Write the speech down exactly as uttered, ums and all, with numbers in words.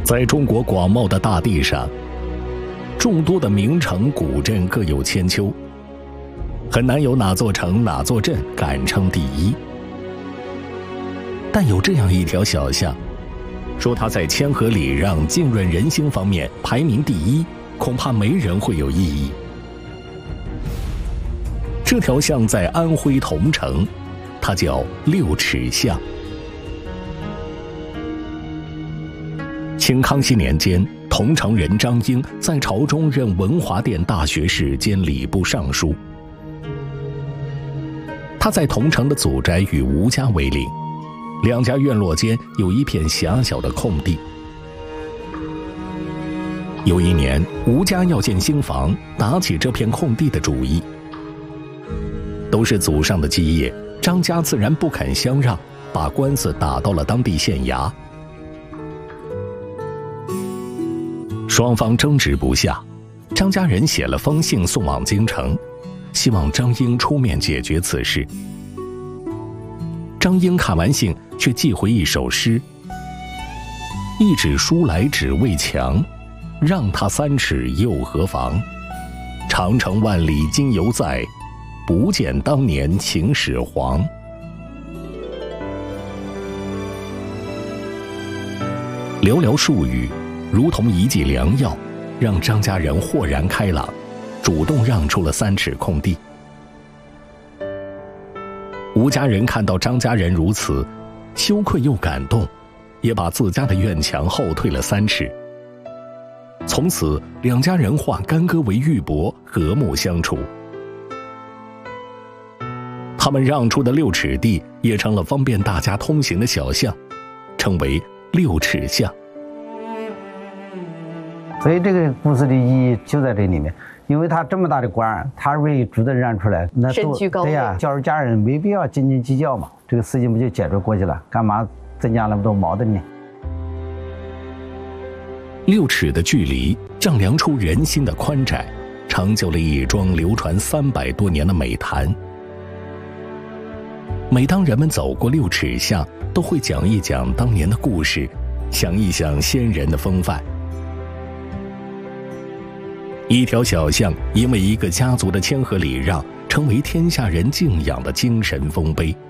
在中国广袤的大地上，众多的名城古镇各有千秋，很难有哪座城哪座镇敢称第一。但有这样一条小巷，说它在谦和礼让、浸润人心方面排名第一，恐怕没人会有异议。这条巷在安徽桐城，它叫六尺巷。清康熙年间，桐城人张英在朝中任文华殿大学士兼礼部尚书。他在桐城的祖宅与吴家为邻，两家院落间有一片狭小的空地。有一年，吴家要建新房，打起这片空地的主意。都是祖上的基业，张家自然不肯相让，把官司打到了当地县衙。双方争执不下，张家人写了封信送往京城，希望张英出面解决此事。张英看完信，却寄回一首诗：一纸书来只为墙，让他三尺又何妨？长城万里今犹在，不见当年秦始皇。寥寥数语，如同一剂良药，让张家人豁然开朗，主动让出了三尺空地。吴家人看到张家人如此，羞愧又感动，也把自家的院墙后退了三尺。从此，两家人化干戈为玉帛，和睦相处。他们让出的六尺地也成了方便大家通行的小巷，称为六尺巷。 所以这个故事的意义就在这里面，因为他这么大的官，他为主动让出来，那身居高位， 对呀，教育家人没必要斤斤计较嘛，这个事情不就解决过去了？干嘛增加那么多矛盾呢？ 六尺的距离丈量出人心的宽窄，成就了一桩流传三百多年的美谈。每当人们走过六尺巷，都会讲一讲当年的故事，想一想先人的风范。一条小巷因为一个家族的谦和礼让，成为天下人敬仰的精神丰碑。